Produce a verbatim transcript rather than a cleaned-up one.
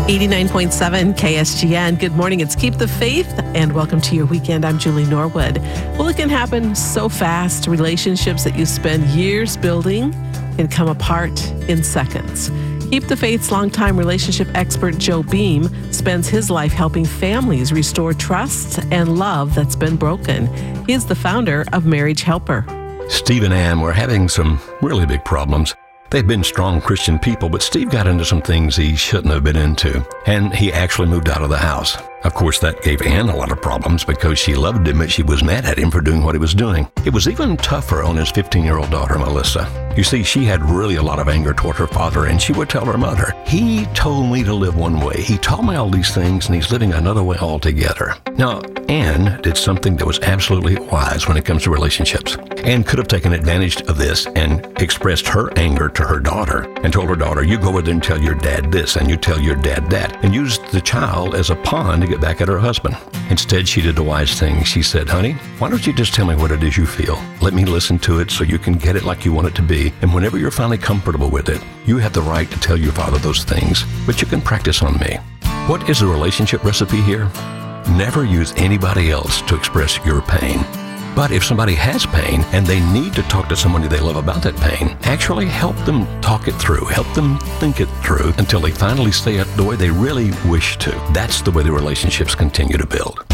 eighty-nine point seven K S G N. Good morning. It's Keep the Faith, and welcome to your weekend. I'm Julie Norwood. Well, it can happen so fast. Relationships that you spend years building can come apart in seconds. Keep the Faith's longtime relationship expert, Joe Beam, spends his life helping families restore trust and love that's been broken. He is the founder of Marriage Helper. Steve and Ann were having some really big problems. They'd been strong Christian people, but Steve got into some things he shouldn't have been into, and he actually moved out of the house. Of course, that gave Ann a lot of problems because she loved him, but she was mad at him for doing what he was doing. It was even tougher on his fifteen-year-old daughter, Melissa. You see, she had really a lot of anger toward her father, and she would tell her mother, "He told me to live one way. He taught me all these things, and he's living another way altogether." Now, Ann did something that was absolutely wise when it comes to relationships. Ann could have taken advantage of this and expressed her anger to her daughter and told her daughter, "You go over there and tell your dad this, and you tell your dad that," and used the child as a pawn to get back at her husband. Instead, she did the wise thing. She said, "Honey, why don't you just tell me what it is you feel? Let me listen to it so you can get it like you want it to be. And whenever you're finally comfortable with it, you have the right to tell your father those things, but you can practice on me." What is the relationship recipe here? Never use anybody else to express your pain. But if somebody has pain and they need to talk to somebody they love about that pain, actually help them talk it through, help them think it through until they finally say it the way they really wish to. That's the way the relationships continue to build.